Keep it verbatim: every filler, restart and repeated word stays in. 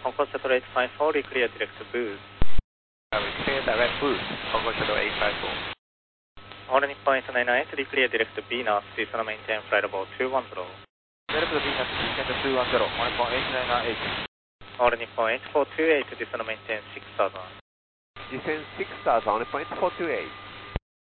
Concourse Shuttle eight five four, clear direct boost. Uh, clear direct boost, Concourse Shuttle eight five four. All Nippon eight nine nine, clear direct B north, please maintain flight level two one zero. Direct B north, descend two one zero, all Nippon eight nine nine eight. All Nippon eight four two eight, descend maintain six thousand. Descend six thousand, all Nippon eight four two eight.